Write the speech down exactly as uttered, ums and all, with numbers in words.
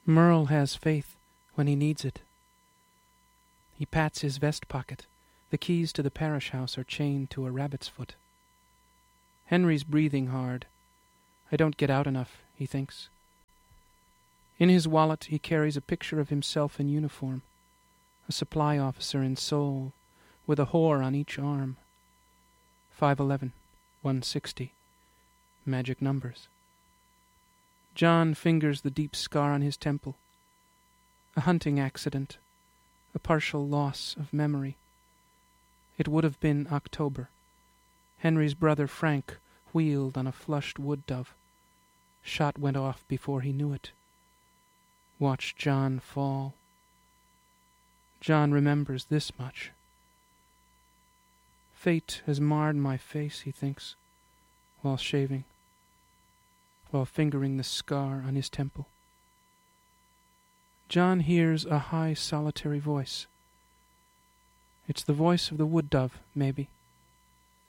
Merle has faith when he needs it. He pats his vest pocket. The keys to the parish house are chained to a rabbit's foot. Henry's breathing hard. I don't get out enough, he thinks. In his wallet he carries a picture of himself in uniform, a supply officer in Seoul, with a whore on each arm. five eleven, one sixty. Magic numbers. John fingers the deep scar on his temple. A hunting accident, a partial loss of memory. It would have been October. Henry's brother Frank wheeled on a flushed wood dove. Shot went off before he knew it. Watched John fall. John remembers this much. Fate has marred my face, he thinks, while shaving, while fingering the scar on his temple. John hears a high, solitary voice. It's the voice of the wood dove, maybe.